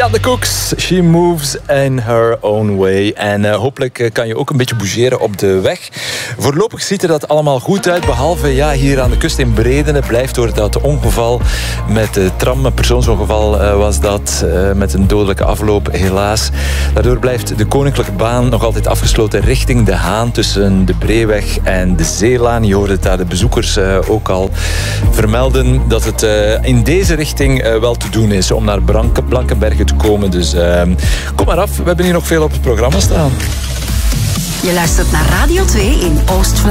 Ja, de Cooks. She moves in her own way. En hopelijk kan je ook een beetje bougeren op de weg. Voorlopig ziet er dat allemaal goed uit. Behalve hier aan de kust in Bredene blijft door dat ongeval met de tram. Een persoonsongeval was dat. Met een dodelijke afloop, helaas. Daardoor blijft de Koninklijke Baan nog altijd afgesloten richting De Haan. Tussen de Breeweg en de Zeelaan. Je hoorde het daar de bezoekers ook al vermelden. Dat het in deze richting wel te doen is om naar Blankenberge te komen. Dus kom maar af. We hebben hier nog veel op het programma staan. Je luistert naar Radio 2 in Oost-Vlaanderen.